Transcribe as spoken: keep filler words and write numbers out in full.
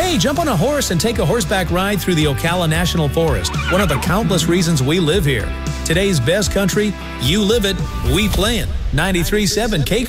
Hey, jump on a horse and take a horseback ride through the Ocala National Forest, one of the countless reasons we live here. Today's best country, you live it, we play it. ninety-three point seven K